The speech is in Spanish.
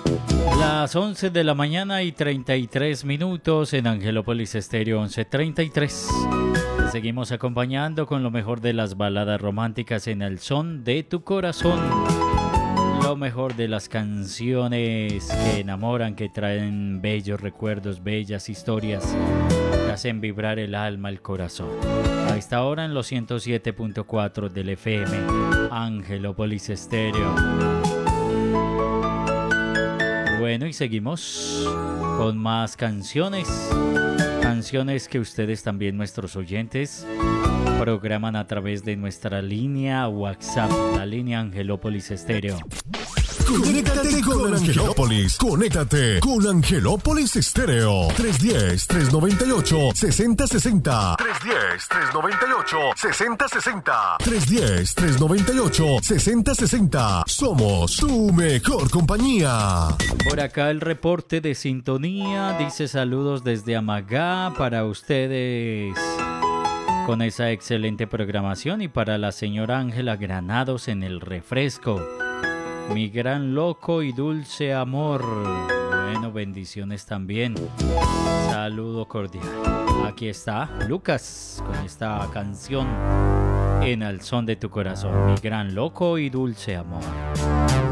Las 11 de la mañana y 33 minutos en Angelópolis Estéreo 1133. Seguimos acompañando con lo mejor de las baladas románticas en el son de tu corazón. Lo mejor de las canciones que enamoran, que traen bellos recuerdos, bellas historias, que hacen vibrar el alma, el corazón. A esta hora en los 107.4 del FM, Angelópolis Estéreo. Bueno, y seguimos con más canciones. Canciones que ustedes también, nuestros oyentes, programan a través de nuestra línea WhatsApp, la línea Angelópolis Estéreo. Conéctate con Angelópolis. Conéctate con Angelópolis Estéreo. 310-398-6060. 310-398-6060. 310-398-6060. Somos tu mejor compañía. Por acá el reporte de sintonía dice saludos desde Amagá para ustedes con esa excelente programación y para la señora Ángela Granados en el refresco. Mi gran loco y dulce amor. Bueno, bendiciones también. Saludo cordial. Aquí está Lucas con esta canción en el son de tu corazón. Mi gran loco y dulce amor.